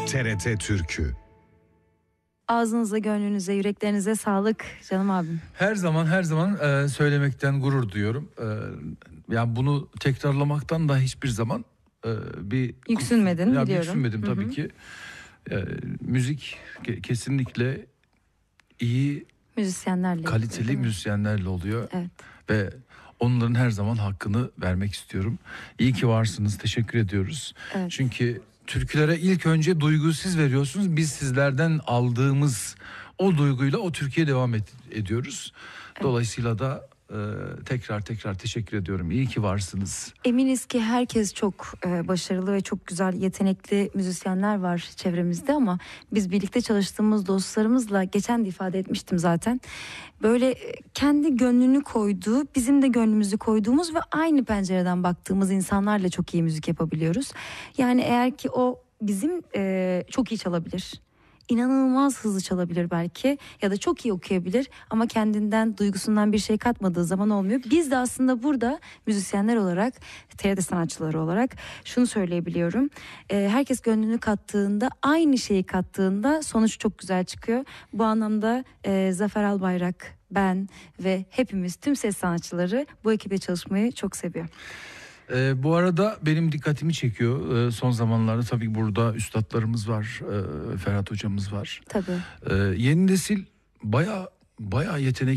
TRT Türkü. Ağzınıza, gönlünüze, yüreklerinize sağlık canım abim. Her zaman söylemekten gurur duyuyorum. Yani bunu tekrarlamaktan da hiçbir zaman bir yüksünmedin biliyorum. Yüksünmedim tabii Hı-hı. ki. Müzik kesinlikle iyi, müzisyenlerle, kaliteli müzisyenlerle oluyor. Evet. Ve onların her zaman hakkını vermek istiyorum. İyi ki varsınız. Teşekkür ediyoruz. Evet. Çünkü türkülere ilk önce duyguyu siz veriyorsunuz. Biz sizlerden aldığımız o duyguyla o türküye devam ediyoruz. Evet. Dolayısıyla da tekrar teşekkür ediyorum. İyi ki varsınız. Eminiz ki herkes çok başarılı ve çok güzel, yetenekli müzisyenler var çevremizde ama biz birlikte çalıştığımız dostlarımızla, geçen de ifade etmiştim zaten, böyle kendi gönlünü koyduğu, bizim de gönlümüzü koyduğumuz ve aynı pencereden baktığımız insanlarla çok iyi müzik yapabiliyoruz. Yani eğer ki o bizim çok iyi çalabilir, İnanılmaz hızlı çalabilir belki ya da çok iyi okuyabilir ama kendinden, duygusundan bir şey katmadığı zaman olmuyor. Biz de aslında burada müzisyenler olarak, TRT sanatçıları olarak şunu söyleyebiliyorum. Herkes gönlünü kattığında, aynı şeyi kattığında sonuç çok güzel çıkıyor. Bu anlamda Zafer Albayrak, ben ve hepimiz, tüm ses sanatçıları bu ekiple çalışmayı çok seviyor. Bu arada benim dikkatimi çekiyor son zamanlarda, tabii burada üstadlarımız var, Ferhat hocamız var. Tabii. Yeni nesil bayağı yetenekli